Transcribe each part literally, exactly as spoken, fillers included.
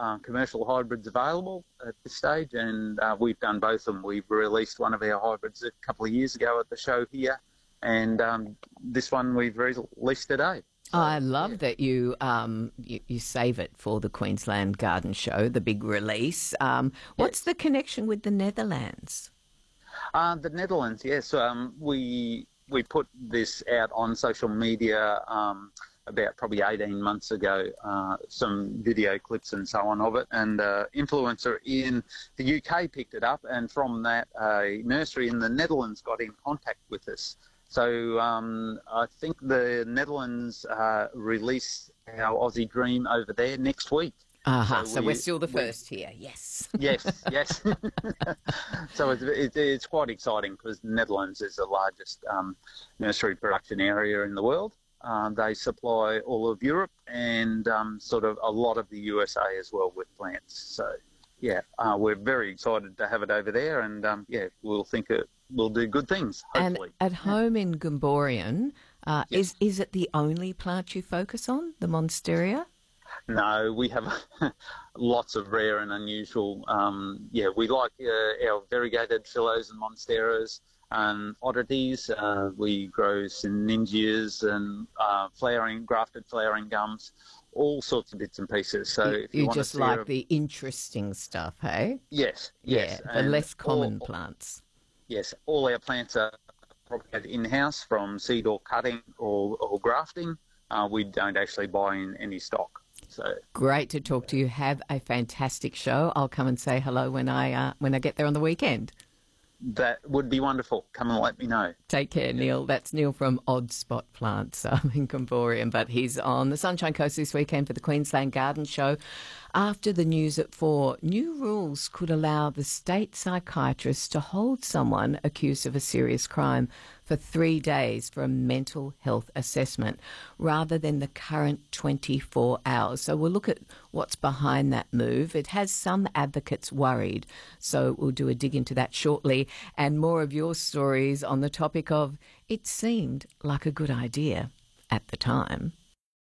uh, commercial hybrids available at this stage, and uh, we've done both of them. We've released one of our hybrids a couple of years ago at the show here, and um, this one we've released today. So, I love yeah. that you, um, you you save it for the Queensland Garden Show, the big release. Um, what's Yes. the connection with the Netherlands? Uh, the Netherlands, yes. Um, we we put this out on social media um, about probably eighteen months ago, uh, some video clips and so on of it, and uh, influencer in the U K picked it up, and from that a nursery in the Netherlands got in contact with us. So um, I think the Netherlands uh, release our Aussie Dream over there next week. Uh-huh, so, So we, we- are still the we- first here, yes. Yes, yes. So it's, it, it's quite exciting because the Netherlands is the largest um, nursery production area in the world. Uh, they supply all of Europe and um, sort of a lot of the U S A as well with plants. So, yeah, uh, we're very excited to have it over there, and um, yeah, we'll think it will do good things, hopefully. And at home in Gomborian, uh, Yes. is, is it the only plant you focus on, the Monstera? No, we have lots of rare and unusual. Um, yeah, we like uh, our variegated phyllos and monsteras and oddities. Uh, we grow syningias and uh, flowering, grafted flowering gums, all sorts of bits and pieces. So you if you, you want just to see like a- the interesting stuff, hey? yes, yes, Yeah, the and less common all- plants. Yes, all our plants are propagated in-house from seed or cutting or, or grafting. Uh, we don't actually buy in any stock. So Great to talk to you. Have a fantastic show. I'll come and say hello when I uh, when I get there on the weekend. that would be wonderful. Come and let me know. Take care, Neil. That's Neil from Odd Spot Plants um, in Gomborian, but he's on the Sunshine Coast this weekend for the Queensland Garden Show. After the news at four, new rules could allow the state psychiatrist to hold someone accused of a serious crime for three days for a mental health assessment rather than the current twenty-four hours. So we'll look at what's behind that move. It has some advocates worried, so we'll do a dig into that shortly, and more of your stories on the topic of it seemed like a good idea at the time.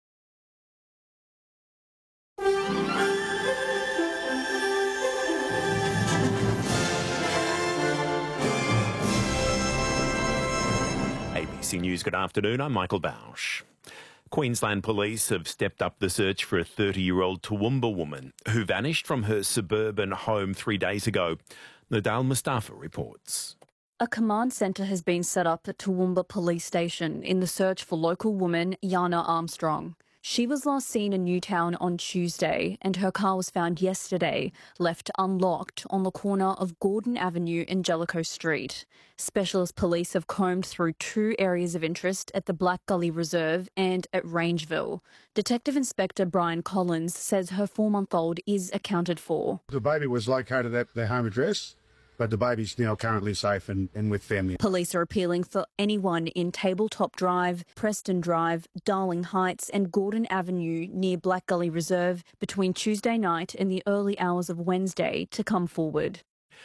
A B C News, good afternoon. I'm Michael Bausch. Queensland Police have stepped up the search for a thirty-year-old Toowoomba woman who vanished from her suburban home three days ago. Nadal Mustafa reports. A command centre has been set up at Toowoomba Police Station in the search for local woman Yana Armstrong. She was last seen in Newtown on Tuesday, and her car was found yesterday, left unlocked on the corner of Gordon Avenue and Jellicoe Street. Specialist police have combed through two areas of interest at the Black Gully Reserve and at Rangeville. Detective Inspector Brian Collins says her four-month-old is accounted for. The baby was located at their home address, but the baby's now currently safe and, and with family. Police are appealing for anyone in Tabletop Drive, Preston Drive, Darling Heights and Gordon Avenue near Black Gully Reserve between Tuesday night and the early hours of Wednesday to come forward.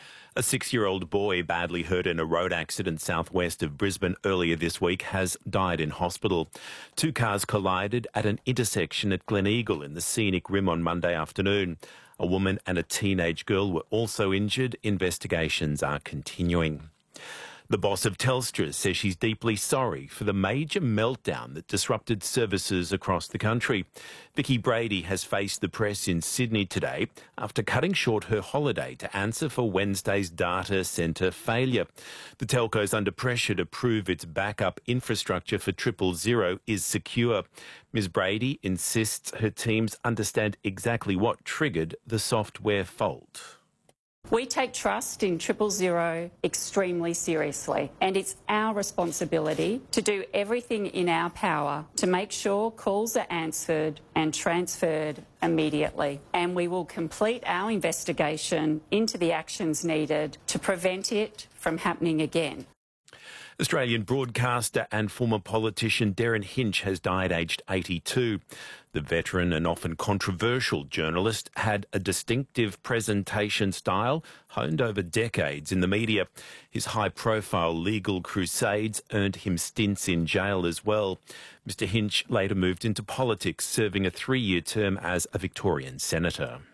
A six-year-old boy badly hurt in a road accident southwest of Brisbane earlier this week has died in hospital. Two cars collided at an intersection at Gleneagle in the scenic rim on Monday afternoon. A woman and a teenage girl were also injured. Investigations are continuing. The boss of Telstra says she's deeply sorry for the major meltdown that disrupted services across the country. Vicky Brady has faced the press in Sydney today after cutting short her holiday to answer for Wednesday's data centre failure. The telco's under pressure to prove its backup infrastructure for triple zero is secure. Ms Brady insists her teams understand exactly what triggered the software fault. We take trust in Triple Zero extremely seriously, and it's our responsibility to do everything in our power to make sure calls are answered and transferred immediately. And we will complete our investigation into the actions needed to prevent it from happening again. Australian broadcaster and former politician Derryn Hinch has died aged eighty-two. The veteran and often controversial journalist had a distinctive presentation style honed over decades in the media. His high-profile legal crusades earned him stints in jail as well. Mister Hinch later moved into politics, serving a three-year term as a Victorian senator.